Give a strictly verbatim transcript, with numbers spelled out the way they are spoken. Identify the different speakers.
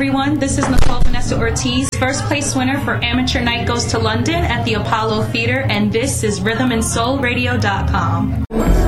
Speaker 1: everyone. This is Nicole Vanessa Ortiz. First place winner for Amateur Night goes to London at the Apollo Theater, and this is rhythm and soul radio dot com.